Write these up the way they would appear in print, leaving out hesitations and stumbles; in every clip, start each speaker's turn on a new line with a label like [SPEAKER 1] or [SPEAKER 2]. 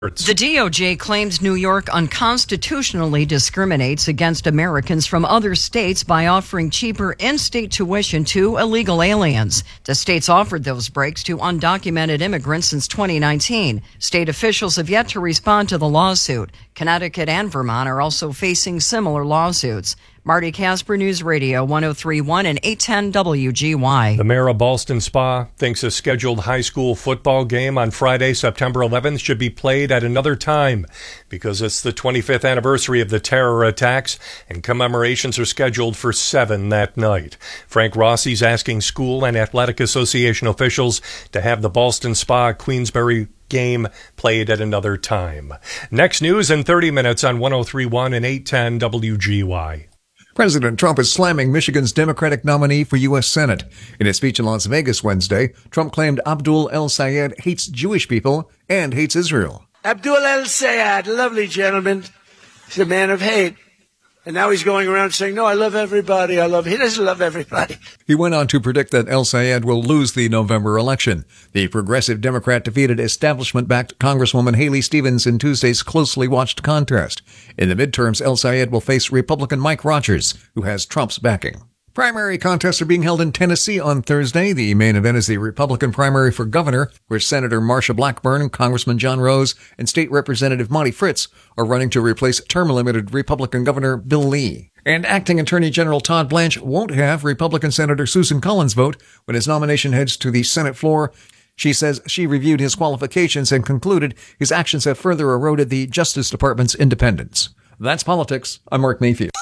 [SPEAKER 1] The DOJ claims New York unconstitutionally discriminates against Americans from other states by offering cheaper in-state tuition to illegal aliens. The states offered those breaks to undocumented immigrants since 2019. State officials have yet to respond to the lawsuit. Connecticut and Vermont are also facing similar lawsuits. Marty Casper, News Radio 103.1 and 810 WGY.
[SPEAKER 2] The mayor of Ballston Spa thinks a scheduled high school football game on Friday, September 11th should be played at another time because it's the 25th anniversary of the terror attacks and commemorations are scheduled for 7 that night. Frank Rossi's asking school and athletic association officials to have the Ballston Spa Queensbury game played at another time. Next news in 30 minutes on 103.1 and 810 WGY.
[SPEAKER 3] President Trump is slamming Michigan's Democratic nominee for U.S. Senate. In a speech in Las Vegas Wednesday, Trump claimed Abdul El-Sayed hates Jewish people and hates Israel.
[SPEAKER 4] Abdul El-Sayed, lovely gentleman. He's a man of hate. And now he's going around saying, no, I love everybody. He doesn't love everybody.
[SPEAKER 3] He went on to predict that El-Sayed will lose the November election. The progressive Democrat defeated establishment-backed Congresswoman Haley Stevens in Tuesday's closely watched contest. In the midterms, El-Sayed will face Republican Mike Rogers, who has Trump's backing. Primary contests are being held in Tennessee on Thursday. The main event is the Republican primary for governor, where Senator Marsha Blackburn, Congressman John Rose, and State Representative Monty Fritz are running to replace term-limited Republican Governor Bill Lee. And Acting Attorney General Todd Blanche won't have Republican Senator Susan Collins vote when his nomination heads to the Senate floor. She says she reviewed his qualifications and concluded his actions have further eroded the Justice Department's independence. That's politics. I'm Mark Mayfield.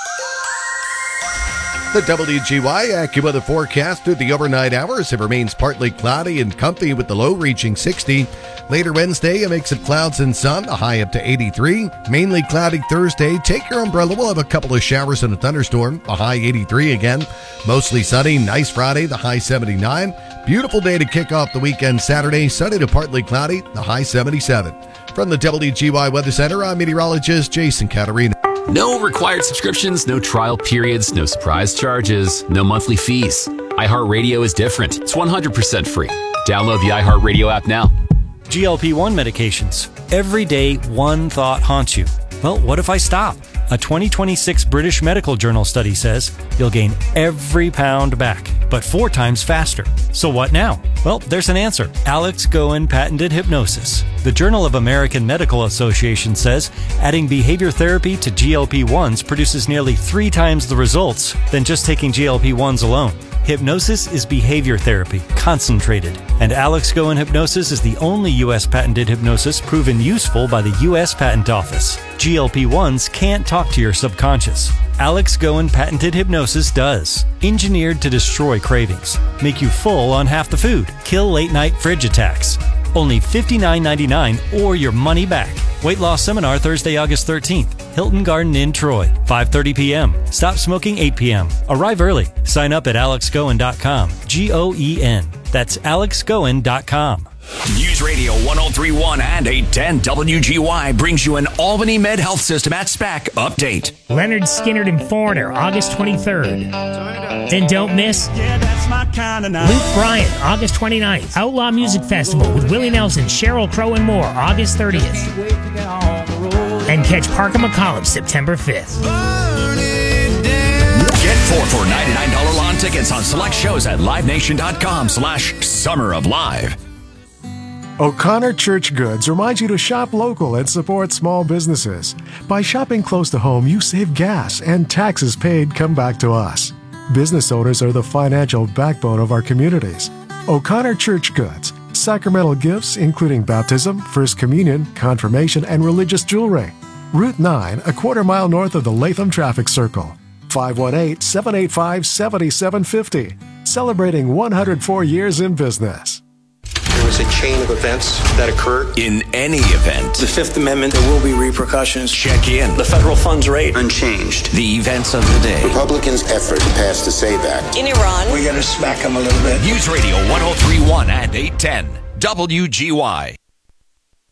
[SPEAKER 5] The WGY AccuWeather forecast through the overnight hours. It remains partly cloudy and comfy with the low reaching 60. Later Wednesday, a mix of clouds and sun, a high up to 83. Mainly cloudy Thursday. Take your umbrella. We'll have a couple of showers and a thunderstorm, a high 83 again. Mostly sunny. Nice Friday, the high 79. Beautiful day to kick off the weekend Saturday. Sunny to partly cloudy, the high 77. From the WGY Weather Center, I'm meteorologist Jason Caterina.
[SPEAKER 6] No required subscriptions, no trial periods, no surprise charges, no monthly fees. iHeartRadio is different. It's 100% free. Download the iHeartRadio app now.
[SPEAKER 7] GLP-1 medications. Every day, one thought haunts you. Well, what if I stop? A 2026 British Medical Journal study says you'll gain every pound back, but 4 times faster. So what now? Well, there's an answer. Alex Goen patented hypnosis. The Journal of American Medical Association says adding behavior therapy to GLP-1s produces nearly 3 times the results than just taking GLP-1s alone. Hypnosis is behavior therapy, concentrated, and Alex Goen Hypnosis is the only U.S. patented hypnosis proven useful by the U.S. Patent Office. GLP-1s can't talk to your subconscious. Alex Goen patented hypnosis does. Engineered to destroy cravings, make you full on half the food, kill late-night fridge attacks. Only $59.99 or your money back. Weight loss seminar Thursday, August 13th. Hilton Garden Inn, Troy. 5:30 p.m. Stop smoking 8 p.m. Arrive early. Sign up at alexgoen.com. Goen. That's alexgoen.com.
[SPEAKER 8] News Radio 103.1 and 810 WGY brings you an Albany Med Health System at SPAC update.
[SPEAKER 9] Leonard Skinner and Foreigner, August 23rd. Then don't miss Luke Bryan, August 29th. Outlaw Music Festival with Willie Nelson, Sheryl Crow, and more, August 30th. And catch Parker McCollum, September 5th.
[SPEAKER 8] Get 4 for $99 lawn tickets on select shows at livenation.com/Summer of Live.
[SPEAKER 10] O'Connor Church Goods reminds you to shop local and support small businesses. By shopping close to home, you save gas and taxes paid come back to us. Business owners are the financial backbone of our communities. O'Connor Church Goods, sacramental gifts including baptism, first communion, confirmation, and religious jewelry. Route 9, a quarter mile north of the Latham Traffic Circle. 518-785-7750. Celebrating 104 years in business.
[SPEAKER 11] There was a chain of events that occurred.
[SPEAKER 8] In any event,
[SPEAKER 11] The Fifth Amendment, there will be repercussions.
[SPEAKER 8] check in.
[SPEAKER 11] The federal funds rate, unchanged.
[SPEAKER 8] The events of the day.
[SPEAKER 12] Republicans' effort to pass the SAVE Act.
[SPEAKER 13] In Iran.
[SPEAKER 11] We got to smack them a little bit.
[SPEAKER 8] News Radio 103.1 and 810 WGY.